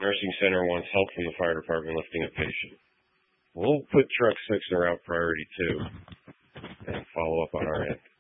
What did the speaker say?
Nursing center wants help from the fire department lifting a patient. We'll put truck 6 in route priority 2 and follow up on our end.